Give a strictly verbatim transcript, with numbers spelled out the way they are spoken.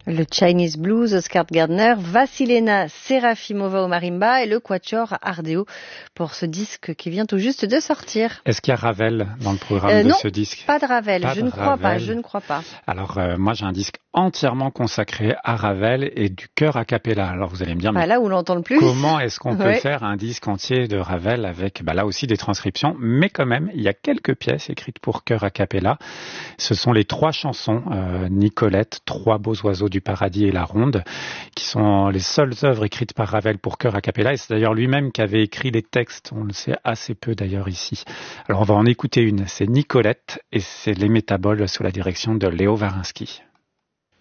Le Chinese Blues, Oscar Gardner, Vassilena Serafimova au marimba et le Quatuor Ardeo pour ce disque qui vient tout juste de sortir. Est-ce qu'il y a Ravel dans le programme euh, de non, ce disque? Pas de Ravel, pas je de ne crois Ravel. pas, je ne crois pas. Alors euh, moi j'ai un disque entièrement consacré à Ravel et du chœur a cappella. Alors vous allez me dire, pas mais là où on l'entend le plus. Comment est-ce qu'on peut ouais. faire un disque entier de Ravel avec bah, là aussi des transcriptions, mais quand même il y a quelques pièces écrites pour chœur a cappella. Ce sont les trois chansons euh, Nicolette, Trois beaux oiseaux du paradis et La ronde, qui sont les seules œuvres écrites par Ravel pour chœur a cappella, et c'est d'ailleurs lui-même qui avait écrit les textes, on le sait assez peu d'ailleurs ici. Alors on va en écouter une, c'est Nicolette et c'est Les Métaboles sous la direction de Léo Varinsky.